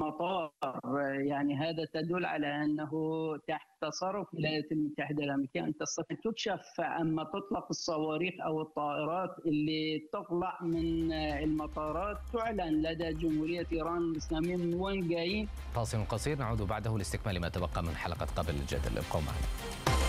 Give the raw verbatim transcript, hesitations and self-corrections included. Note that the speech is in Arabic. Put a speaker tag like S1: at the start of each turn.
S1: المطار. يعني هذا تدل على أنه تحت تصرف الولايات المتحدة الأمريكية أن تستطيع تكشف أما تطلق الصواريخ أو الطائرات اللي تطلع من المطارات تعلن لدى جمهورية إيران الإسلامية من وين جايين.
S2: فاصل قصير نعود بعده لاستكمال ما تبقى من حلقة قبل الجدل. ابقوا معنا.